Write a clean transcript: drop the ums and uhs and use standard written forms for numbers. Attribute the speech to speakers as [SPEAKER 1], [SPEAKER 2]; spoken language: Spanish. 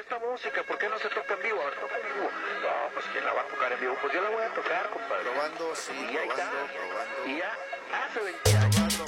[SPEAKER 1] esta música, ¿por qué no se toca en vivo? A ver, toca en vivo. No, pues ¿quién la va a tocar en vivo? Pues yo la voy a tocar, compadre.
[SPEAKER 2] Probando, sí.
[SPEAKER 1] Y ahí está,